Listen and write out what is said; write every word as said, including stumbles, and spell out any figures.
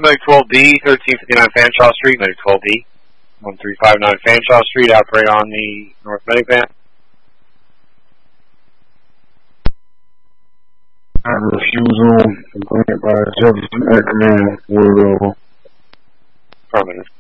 Medic twelve B, thirteen fifty-nine Fanshawe Street, Medic twelve B. one three five nine Fanshawe Street, operate on the North Medic van. I refuse on, complaint by Jefferson at command, Wood Road. Affirmative.